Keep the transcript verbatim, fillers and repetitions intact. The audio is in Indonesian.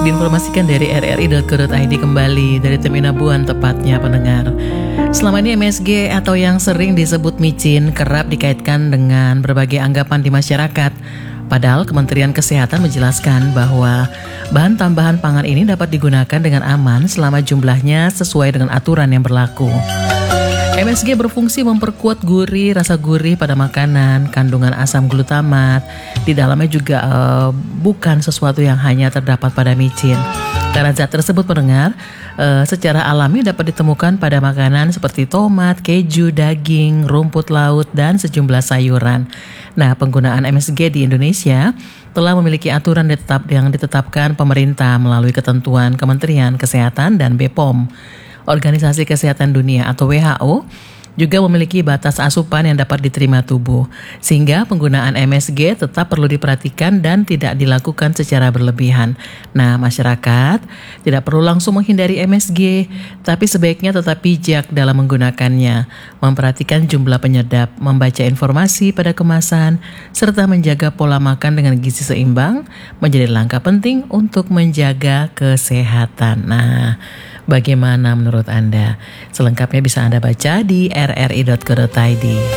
Diinformasikan dari r r i dot co dot i d kembali dari tim Inabuan tepatnya pendengar. Selama ini M S G atau yang sering disebut micin kerap dikaitkan dengan berbagai anggapan di masyarakat. Padahal Kementerian Kesehatan menjelaskan bahwa bahan tambahan pangan ini dapat digunakan dengan aman selama jumlahnya sesuai dengan aturan yang berlaku. M S G berfungsi memperkuat gurih, rasa gurih pada makanan, kandungan asam glutamat. Di dalamnya juga uh, bukan sesuatu yang hanya terdapat pada micin. Karena zat tersebut pendengar, uh, secara alami dapat ditemukan pada makanan seperti tomat, keju, daging, rumput laut, dan sejumlah sayuran. Nah, penggunaan M S G di Indonesia telah memiliki aturan tetap yang ditetapkan pemerintah melalui ketentuan Kementerian Kesehatan dan B P O M. Organisasi Kesehatan Dunia atau W H O juga memiliki batas asupan yang dapat diterima tubuh, sehingga penggunaan M S G tetap perlu diperhatikan dan tidak dilakukan secara berlebihan. Nah, masyarakat tidak perlu langsung menghindari M S G, tapi sebaiknya tetap bijak dalam menggunakannya, memperhatikan jumlah penyedap, membaca informasi pada kemasan, serta menjaga pola makan dengan gizi seimbang menjadi langkah penting untuk menjaga kesehatan. Nah, bagaimana menurut Anda? Selengkapnya bisa Anda baca di r r i dot co dot i d.